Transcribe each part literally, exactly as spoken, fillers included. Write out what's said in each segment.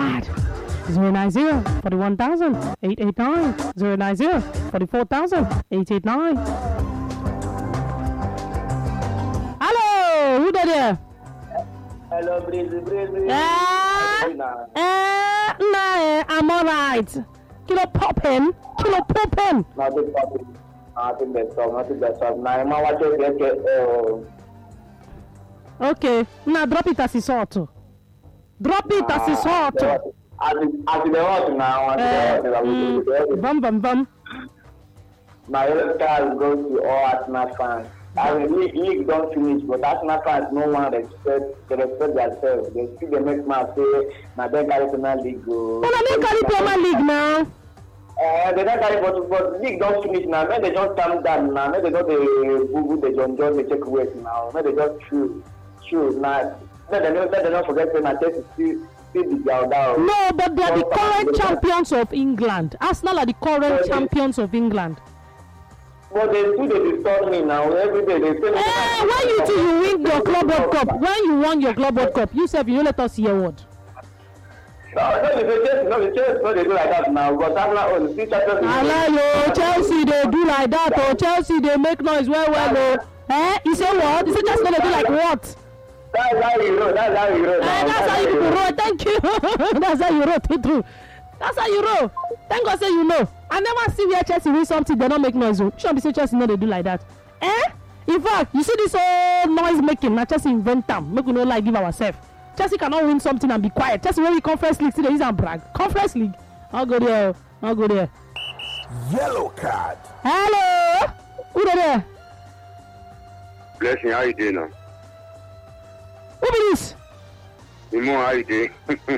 card. zero nine zero, forty-one thousand, eight eight nine. zero nine zero, forty-four thousand, eight eight nine. Hello, who there? Hello, Breezy, Breezy. Eh, eh, nah, I'm alright. Kilo poppin', kilo poppin'. Nothing popping, nothing that's up, nothing that's up. Now, I'm watching the Okay, now drop it as it's hot. Drop it as it's hot. As the hot now, as the hot. Bum, bum, bum. My yellow card goes to all Arsenal fans. I mean, league, league don't finish, but Arsenal fans, no one respect, they respect themselves. They still they make man say, "My then carry Premier League go." Well, I don't carry Premier League now. Uh, they don't carry, but but league don't finish now. Maybe they just calm down now. Maybe they don't they Google, they don't just they take weight now. Maybe they just choose, choose now. Maybe they don't, they don't forget that Manchester still still be down down. No, but they are the current champions of England. Arsenal are the current champions of England. But they do they disturb me now. Every day they say. Eh, when you two you win your Club World Cup, when you won your Club World Cup, you said you let us hear what? No, no, the Chelsea, no, the Chelsea, no, they do like that now. But Arsenal, oh, the see Champions League. Hello, Chelsea, they do like that. Oh, Chelsea, they make noise well, well. Oh, eh? You say what? You say just gonna do like what? That's how you roll. That's how you roll. Eh, that's how you people roll. Thank you. That's how you roll. True, true. That's how you roll. Thank God say you know. I never see where Chelsea win something, they don't make noise. Oh. Should be say Chelsea no they do like that. Eh? In fact, you see this whole noise making, now Chelsea invent them. Make we no like give ourselves. Chelsea cannot win something and be quiet. Chelsea when we conference league, see they use and brag. Conference league. I'll go there. I'll go there. Yellow card. Hello. Who there? Blessing, how you doing now? Who be this? You know how you doing?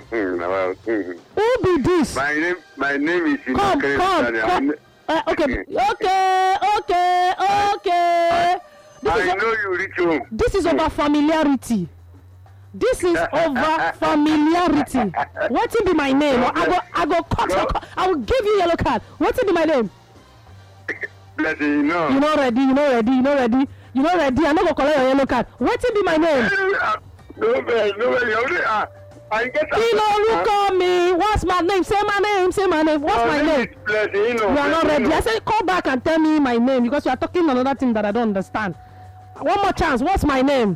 Who be this? My name, my name is Come, come, come. Uh, okay, okay, okay, okay. This I is know you reach home. This is over familiarity. This is over familiarity. What will be my name? I go, I go cut your cut. I will give you yellow card. What will be my name? Blessing, you know. You know ready, you know ready, you know ready, you know ready. I'm not gonna collect your yellow card. What will be my name? Nobody, nobody. Only, uh, I get. You know, look at me. What's my name? Say my name. Say my name. What's no, my name? Blessing, you know. You are not ready. You know. I said call back and tell me my name because you are talking another thing that I don't understand. One more chance. What's my name?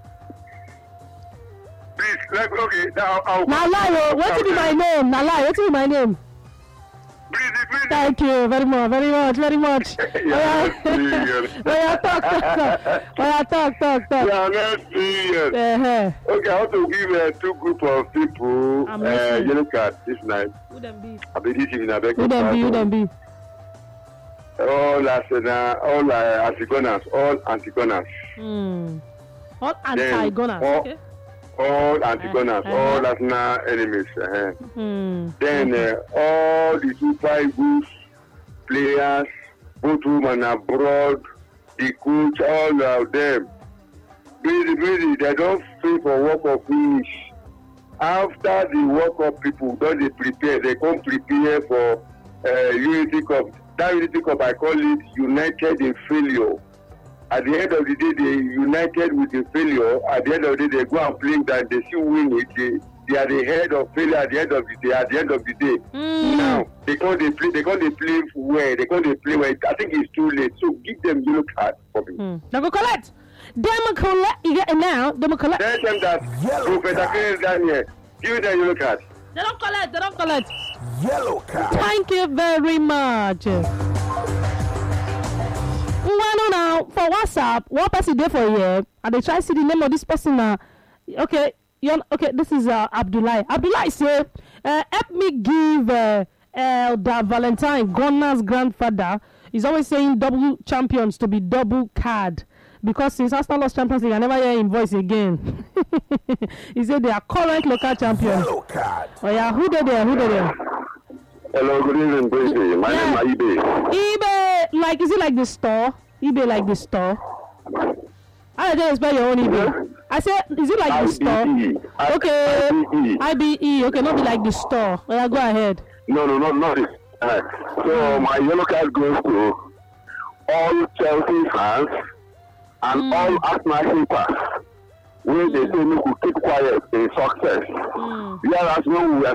Please, like, okay. Now, I'll. Now lie. What will be my name? Now lie. What will be my name? Please, please. Thank you very much, very much, very much. Yeah, yeah, talk, talk, talk. Yeah, talk, talk, talk. Yeah, let's see. Uh-huh. Okay, I want to give uh, two group of people I'm uh, listening. yellow card this night. Who them be? I beg this evening, I beg Who them be? Who them be? All Arsenal, all uh, Antigoners, all Antigoners. Hmm. All anti-gunners, all, okay. All Antigoners, Uh-huh. all Arsenal enemies. Uh-huh. Hmm. Then uh, all the Super Eagles players, both home and abroad, the coach, all of them. Really, really, they don't pay for World Cup finish. After the World Cup, people don't they prepare, they come prepare for uh, Unity Cup. That Unity Cup, I call it United in Failure. At the end of the day, they united with the failure. At the end of the day, they go and play that they still win it. They, they are the head of failure at the end of the day. At the end of the day, Mm. now they can't they play. They can't they play well. They can't they play well. I think it's too late. So give them yellow card for me. Hmm. They go collect. Them collect. You get it now. Them collect. Tell them that Yellow Professor card. Kenneth Daniel, give them yellow card. They don't collect. They don't collect. Yellow card. Thank you very much. Well, now for WhatsApp, one person there for here, and they try to see the name of this person now. Okay, you okay? This is uh, Abdullah. Abdullah say, uh, help me give uh, Elder Valentine, Gunner's grandfather. He's always saying double champions to be double card because since Arsenal lost Champions League, I never hear him voice again. He said they are current local champions. Yellow card. Oh yeah, who they there? Who they there? Hello, good evening, Tracy. My Yeah. name is Ibe. eBay, like, is it like the store? eBay, like the store? I don't spell your own eBay. I said, is it like the store? I- Okay, I B E. I B E. Okay, not be like the store. Oh, yeah, go ahead. No, no, no, not this. Uh, so my yellow card goes to all Chelsea fans and Mm. all Arsenal haters. When they say we could keep quiet in success. Mm. Whereas when we were